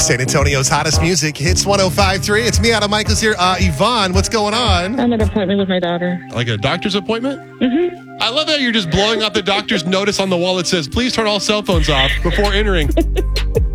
San Antonio's hottest music, Hits 105.3. It's me, Adam Michaels here. Yvonne, what's going on? I'm at an appointment with my daughter. Like a doctor's appointment? Mm-hmm. I love how you're just blowing up the doctor's notice on the wall that says, please turn all cell phones off before entering.